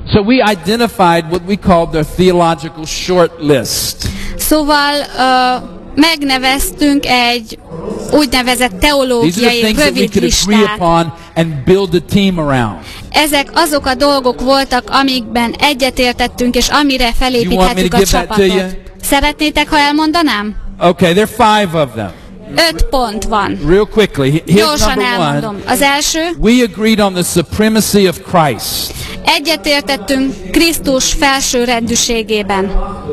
So we identified what we called the theological short list. Szóval megneveztünk egy úgynevezett teológiai rövid listát. Ezek azok a dolgok voltak, amikben egyetértettünk, és amire felépíthettük a csapatot. Szeretnétek, ha elmondanám? Okay, there are 5 of them. 5 pont van. Real quickly, here's Gyorsan number 1. elmondom. Az első. We agreed on the supremacy of Christ. Egyetértettünk Krisztus felsőrendűségében.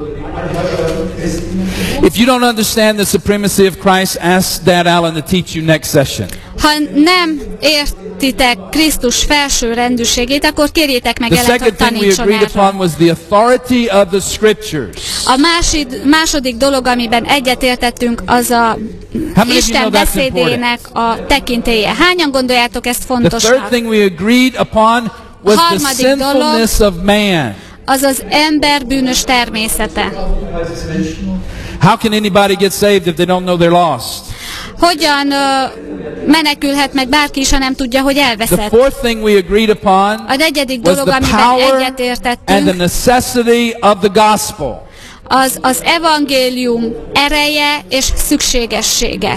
If you don't understand the supremacy of Christ, ask Dad Alan to teach you next session. Ha nem értitek Krisztus felsőrendűségét, akkor kérjétek meg Elet, hogy tanítson erről. Was the authority of the scriptures. A második dolog, amiben egyetértettünk, az a Isten beszédének a tekintélye. Hányan gondoljátok ezt fontosnak? The third thing we agreed upon was the sinfulness of man. Az az ember bűnös természete. How can anybody get saved if they don't know they're lost? Hogyan menekülhet meg bárki is, ha nem tudja, hogy elveszett? The fourth thing we agreed upon a negyedik dolog, amiben egyetértettünk, and the necessity of the gospel. Az evangélium ereje és szükségessége.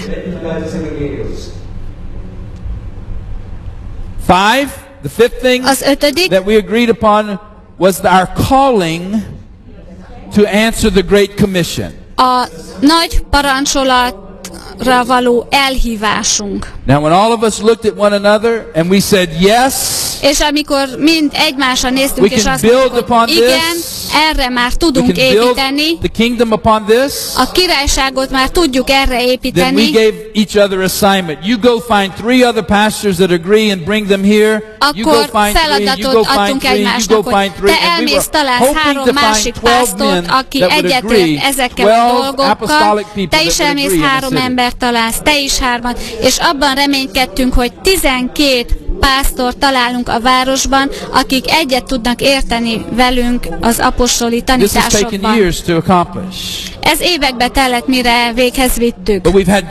5. The fifth thing that we agreed upon was our calling to answer the Great Commission. A nagy parancsolatra való elhívásunk. Now when all of us looked at one another and we said yes, és amikor mind egymásra néztünk és azt mondtuk, hogy igen, erre már tudunk építeni, a királyságot már tudjuk erre építeni, then we gave each other assignment. You go find 3 other pastors that agree and bring them here. You go find 3, you go find 3, you go find 3. Te elmész, találsz 3 másik pásztort, aki egyetért ezekkel a dolgokkal, te is elmész 3 embert találsz, te is 3-at, és abban reménykedtünk, hogy 12 pásztor találunk a városban, akik egyet tudnak érteni velünk az apostoli tanításokban. Ez évekbe tellett, mire véghez vittük.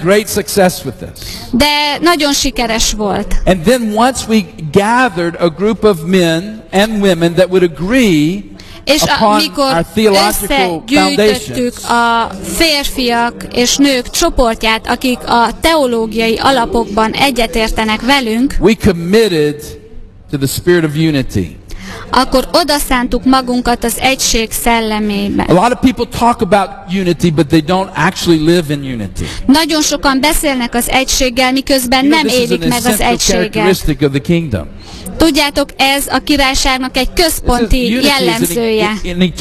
De nagyon sikeres volt. And then once we gathered a group of men and women that would agree és amikor összegyűjtöttük a férfiak és nők csoportját, akik a teológiai alapokban egyetértenek velünk, we committed to the spirit of unity. Akkor odaszántuk magunkat az egység szellemébe. A lot of people talk about unity, but they don't actually live in unity. Nagyon sokan beszélnek az egységgel, miközben nem élik meg az egységet. Tudjátok, ez a királyságnak egy központi jellemzője.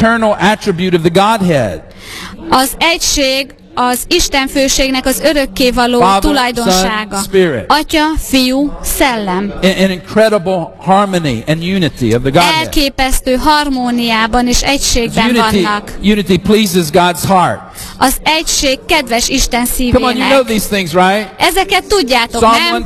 Az egység az Istenfőségnek az örökkévaló tulajdonsága. Atya, Fiú, Szellem. Elképesztő harmóniában és egységben vannak. Az egység kedves Isten szívének. Ezeket tudjátok, nem?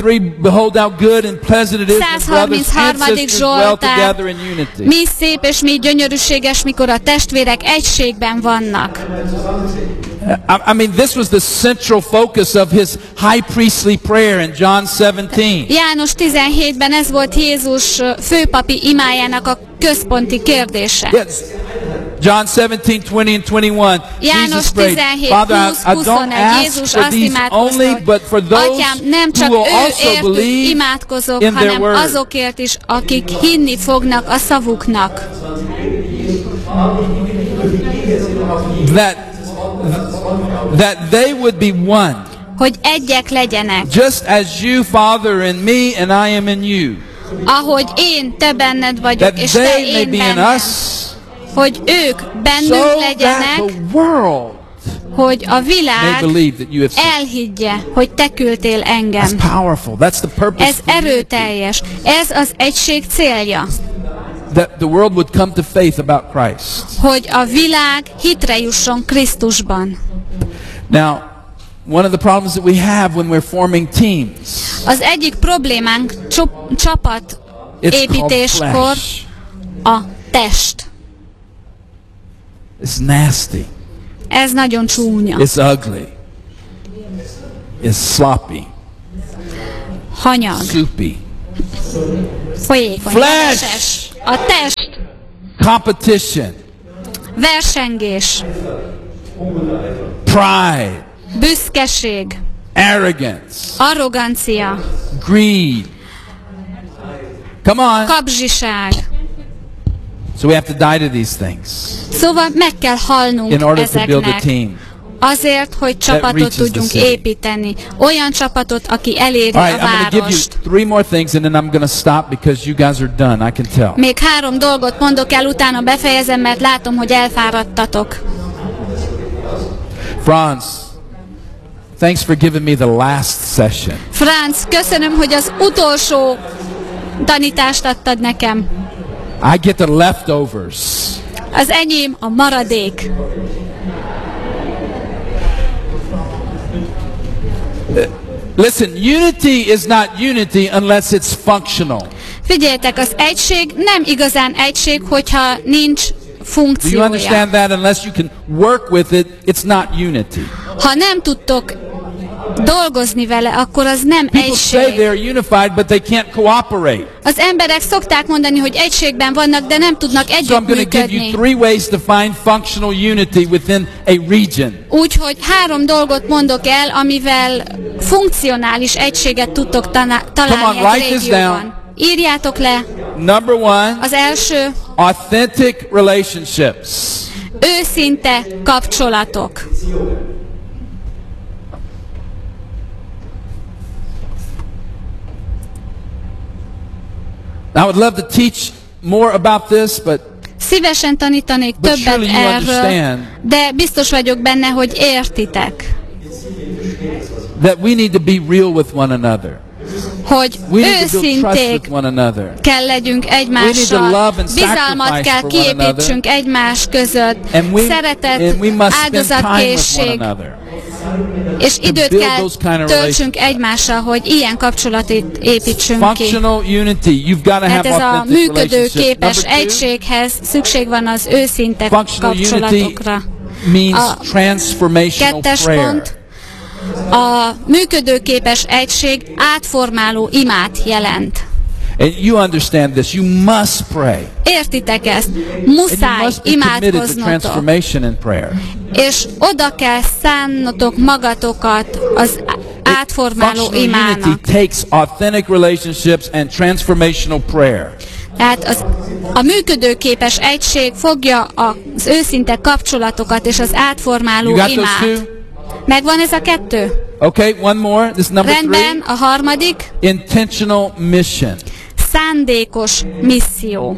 133. Zsoltár. Mi szép és mi gyönyörűséges, mikor a testvérek egységben vannak. I mean, this was the central focus of his high priestly prayer in John 17. János 17-ben ez volt Jézus főpapi imájának a központi kérdése. Yes. John 17:20 and 21. János 17, 20, 21. Jézus azt imádkozott, Atyám, nem csak ő értük imádkozok, hanem azokért is, akik hinni fognak a szavuknak. That they would be one. Hogy egyek legyenek. Just as you, Father, in me and I am in you. Ahogy én, te benned vagyok, és te én benned. Hogy ők bennünk legyenek, hogy a világ elhiggye, hogy te küldtél engem. Ez erőteljes. Ez az egység célja. That the world would come to faith about Christ. Hogy a világ hitre jusson Krisztusban. Now, one of the problems that we have when we're forming teams. Az egyik problémánk csapat építéskor a test. It's nasty. Ez nagyon csúnya. It's ugly. It's sloppy. Hanyag. Soupy. Folyékony. Flesh. A test. competition, versengés, pride, büszkeség, arrogance, arrogancia, greed. Come on. Kapzsiság. So we have to die to these things. Szóval meg kell halnunk in order to build a ezeknek. team. Azért, hogy csapatot tudjunk építeni. Olyan csapatot, aki eléri a várost. I'm going to give you 3 more things and then I'm going to stop because you guys are done. I can tell. Még 3 dolgot mondok el, utána befejezem, mert látom, hogy elfáradtatok. Franz, thanks for giving me the last session. Franz, köszönöm, hogy az utolsó tanítást adtad nekem. I get the leftovers. Az enyém a maradék. Listen, unity is not unity unless it's functional. Figyeljetek, az egység nem igazán egység, hogyha nincs funkciója. Do you understand that? Unless you can work with it, it's not unity. Ha nem tudtok dolgozni vele, akkor az nem People egység. say they're unified, but they can't cooperate. Az emberek szokták mondani, hogy egységben vannak, de nem tudnak So I'm going to give you együttműködni. 3 ways to find functional unity within a region. Úgyhogy 3 dolgot mondok el, amivel funkcionális egységet tudtok találni egy régióban. Írjátok le. Number 1. Az első. Authentic relationships. Őszinte kapcsolatok. I would love to teach more about this, but szívesen tanítanék többet erről, de biztos vagyok benne, hogy értitek. That we need to be real with one another. Hogy őszinték kell legyünk egymással, bizalmat kell kiépítsünk egymás között, szeretet, áldozatkészség, és időt kell töltsünk egymással, hogy ilyen kapcsolatot építsünk ki. Tehát ez a működőképes egységhez szükség van az őszinte kapcsolatokra. A 2. pont. A működőképes egység átformáló imát jelent. And you understand this. You must pray. Értitek ezt? Muszáj imádkoznotok. És oda kell szánnotok magatokat az átformáló imának. Unity takes authentic relationships and transformational prayer. Tehát a működőképes egység fogja az őszinte kapcsolatokat és az átformáló imát. Megvan ez a 2? Okay, one more. This is number 3. Rendben, a harmadik. Intentional mission. Szándékos misszió.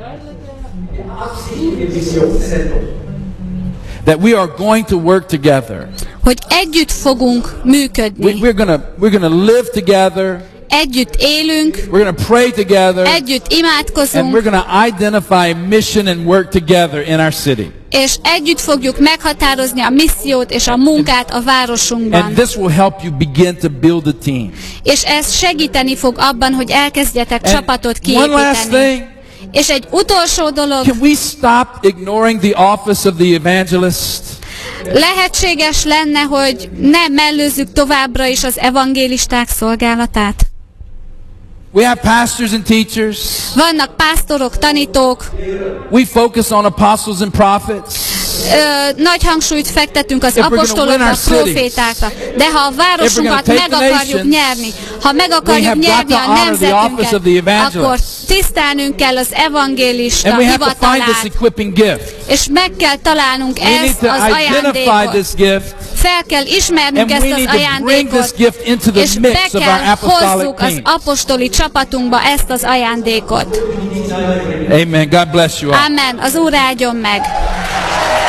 That we are going to work together. Hogy együtt fogunk működni. We're gonna live together. Együtt élünk. We're going to pray together. Együtt imádkozunk. And we're going to identify mission and work together in our city. És együtt fogjuk meghatározni a missziót és a munkát a városunkban. And this will help you begin to build a team. És ez segíteni fog abban, hogy elkezdjetek csapatot kiépíteni. És egy utolsó dolog. Can we stop ignoring the office of the evangelist? Lehetséges lenne, hogy ne mellőzzük továbbra is az evangélisták szolgálatát. We have pastors and teachers. Vannak pásztorok, tanítók. We focus on apostles and prophets. Nagy hangsúlyt fektetünk az apostolokra, profétákra. De ha a városunkat meg akarjuk nyerni, ha meg akarjuk nyerni a nemzetünket, akkor tisztelnünk kell az evangélista hivatalát, és meg kell találnunk ezt az ajándékot. Fel kell ismernünk ezt az ajándékot, és be kell hozzuk az apostoli csapatunkba ezt az ajándékot. Amen. God bless you all. Amen. Az Úr áldjon meg.